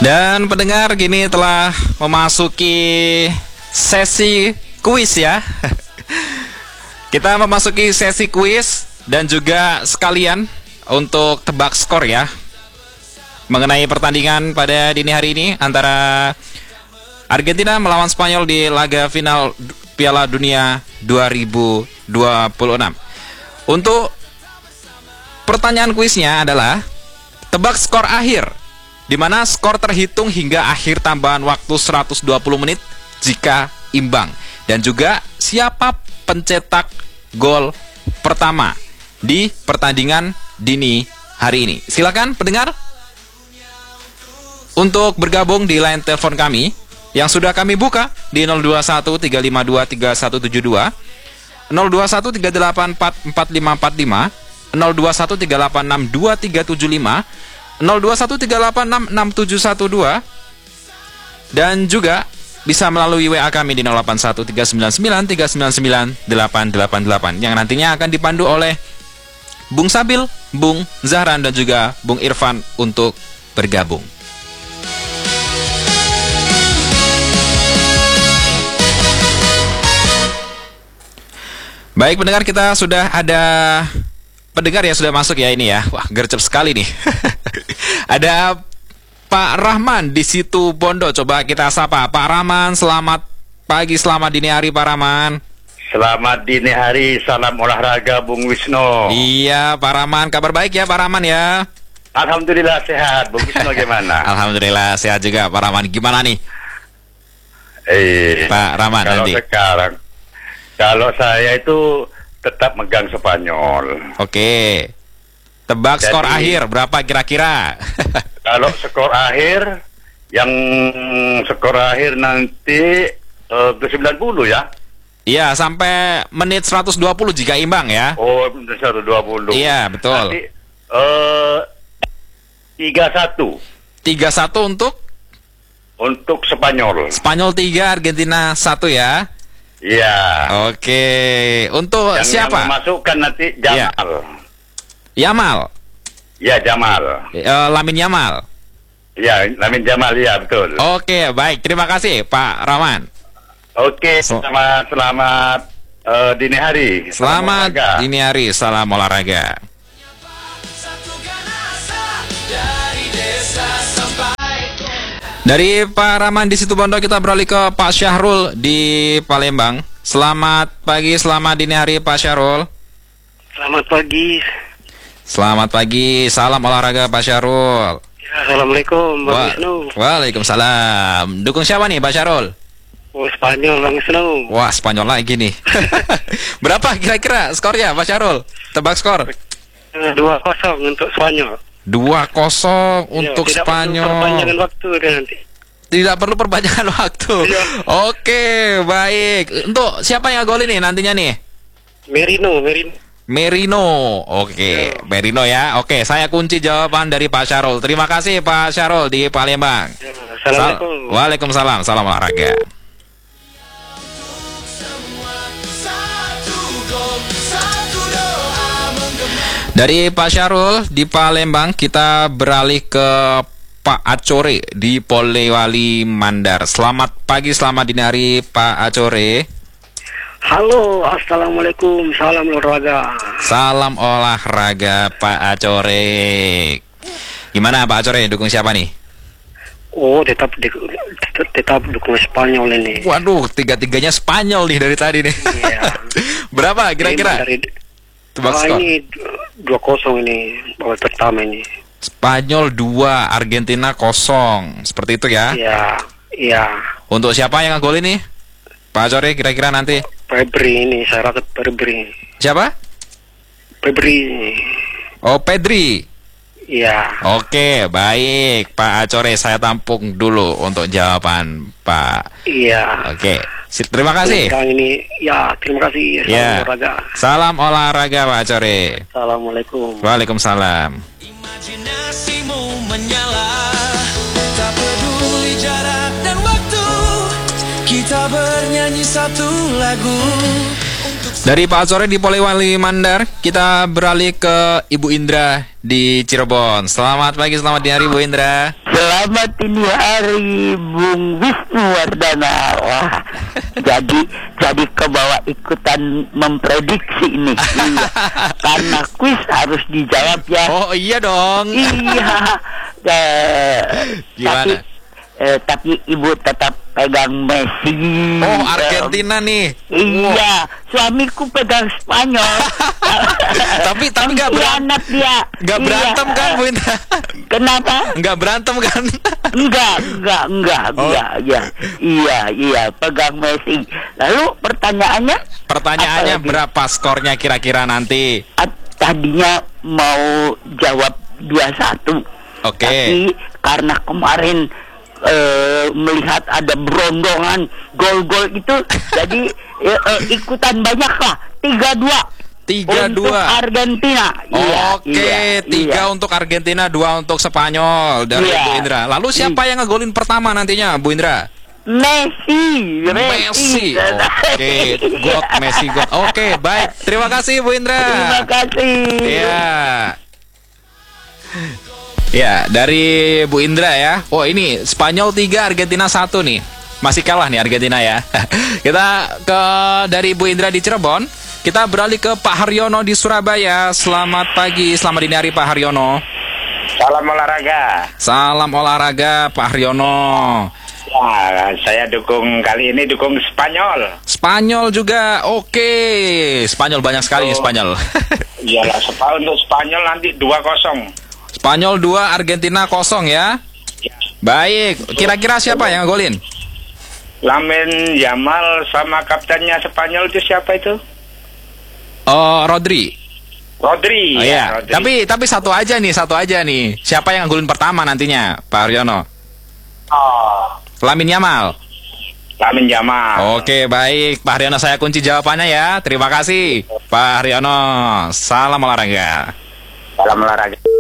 Dan pendengar, kini telah memasuki sesi kuis ya. Kita memasuki sesi kuis dan juga sekalian untuk tebak skor ya, mengenai pertandingan pada dini hari ini antara Argentina melawan Spanyol di laga final Piala Dunia 2026. Untuk pertanyaan kuisnya adalah tebak skor akhir, di mana skor terhitung hingga akhir tambahan waktu 120 menit jika imbang. Dan juga siapa pencetak gol pertama di pertandingan dini hari ini. Silakan pendengar untuk bergabung di line telepon kami yang sudah kami buka di 0213523172, 0213844545, 0213862375, 0213866712, dan juga bisa melalui WA kami di 081399399888 yang nantinya akan dipandu oleh Bung Sabil, Bung Zahran, dan juga Bung Irfan untuk bergabung. Baik pendengar, kita sudah ada pendengar ya, sudah masuk ya ini ya. Wah, gercep sekali nih. Ada Pak Rahman di situ Bondo. Coba kita sapa Pak Rahman. Selamat pagi, selamat dini hari Pak Rahman. Selamat dini hari, salam olahraga Bung Wisnu. Iya Pak Rahman, kabar baik ya Pak Rahman ya. Alhamdulillah sehat. Bung Wisnu gimana? Alhamdulillah sehat juga Pak Rahman. Gimana nih Pak Rahman kalau nanti? Sekarang, kalau saya itu tetap megang Spanyol. Oke. Tebak skor Jadi, akhir berapa kira-kira? Kalau skor akhir, yang skor akhir nanti ke 90 ya? Iya, sampai menit 120 jika imbang ya. Oh, 120. Iya, betul. Nanti 3-1. 3-1 untuk Spanyol. Spanyol 3, Argentina 1 ya. Iya. Oke. Untuk Yang siapa? memasukkan nanti Jamal. Yamal. Ya, Jamal. Lamine Yamal. Ya, Lamine Jamal, ya betul. Oke, baik. Terima kasih Pak Rahman. Oke, selamat dini hari. Selamat dini hari, salam olahraga. Dari Pak Rahman di situ Bondo, kita beralih ke Pak Syahrul di Palembang. Selamat pagi, selamat dini hari Pak Syahrul. Selamat pagi. Selamat pagi, salam olahraga Pak Syahrul. Ya, Assalamualaikum Bang Wisnu. Waalaikumsalam. Dukung siapa nih Pak Syahrul? Oh, Spanyol Bang Wisnu. Wah, Spanyol lagi nih. Berapa kira-kira skornya Pak Syahrul? Tebak skor. 2-0 untuk Spanyol. 2-0 untuk tidak Spanyol. Perlu perpanjangan waktu deh nanti. Tidak perlu perpanjangan waktu. Iya. Oke, baik. Untuk siapa yang gol ini nantinya nih? Merino. Oke, Merino ya. Oke, saya kunci jawaban dari Pak Syahrul. Terima kasih Pak Syahrul di Palembang. Ya, Assalamualaikum. Waalaikumsalam. Salam olahraga. Dari Pak Syahrul di Palembang, kita beralih ke Pak Acore di Polewali Mandar. Selamat pagi, selamat dini hari Pak Acore. Halo, Assalamualaikum. Salam olahraga. Salam olahraga Pak Acore. Gimana Pak Acore, dukung siapa nih? Oh, tetap dukung Spanyol ini. Waduh, tiga-tiganya Spanyol nih dari tadi nih. Iya. Berapa kira-kira? Tebak skor. Ini 2-0 ini babak pertama ini. Spanyol 2, Argentina 0. Seperti itu ya? Iya. Untuk siapa yang ngegol ini? Pak Acore kira-kira nanti? Febri ini, saya rasa Febri. Siapa? Febri. Oh, Pedri. Iya. Oke, baik Pak Acore, saya tampung dulu untuk jawaban Pak. Iya. Oke, terima kasih. Sekarang ini, ya terima kasih. Salam Ya. olahraga. Salam olahraga Pak Acore. Assalamualaikum. Waalaikumsalam. Imajinasimu menyala, tak peduli jarak dan waktu, kita bernyanyi satu lagu. Dari Pak Acore di Polewali Mandar, kita beralih ke Ibu Indra di Cirebon. Selamat pagi, selamat dini hari Bu Indra. Selamat ini hari Bung Wisnu Wardana. Wah, jadi kebawa ikutan memprediksi ini. Iya. Karena kuis harus dijawab ya. Oh iya dong. Iya. Gimana? Tapi ibu tetap pegang Messi. Oh, Argentina nih. Iya, suamiku pegang Spanyol. Tapi nggak berantem. dia. Nggak berantem kan, Bu Indra? Kenapa? Nggak berantem kan? Enggak. Oh. Iya, pegang Messi. Lalu Pertanyaannya apalagi? berapa skornya kira-kira nanti? Tadinya mau jawab 2-1. Oke. Tapi karena kemarin melihat ada berondongan gol-gol itu, jadi ikutan banyak lah. 3-2. 3-2 untuk Argentina. Oke, 3 untuk Argentina, 2 untuk Spanyol dari Iya. Bu Indra. Lalu siapa yang ngegolin pertama nantinya, Bu Indra? Messi. Oke, God Messi God. Oke, baik. Terima kasih Bu Indra. Terima kasih. Iya. Ya, dari Bu Indra ya. Oh, ini Spanyol 3, Argentina 1 nih. Masih kalah nih Argentina ya. Kita dari Bu Indra di Cirebon. Kita beralih ke Pak Haryono di Surabaya. Selamat pagi, selamat dini hari Pak Haryono. Salam olahraga. Salam olahraga Pak Haryono. Ya, saya kali ini dukung Spanyol. Spanyol juga, oke. Spanyol banyak sekali nih Spanyol. Iyalah, untuk Spanyol nanti 2-0. Spanyol 2, Argentina 0 ya. Baik, kira-kira siapa yang ngegolin? Lamine Yamal sama kaptennya Spanyol itu siapa itu? Rodri. Rodri. Oh, iya. Rodri. Tapi satu aja nih. Siapa yang ngegolin pertama nantinya, Pak Haryono? Lamine Yamal. Lamine Yamal. Oke, baik. Pak Haryono, saya kunci jawabannya ya. Terima kasih, Pak Haryono. Salam olahraga. Salam olahraga.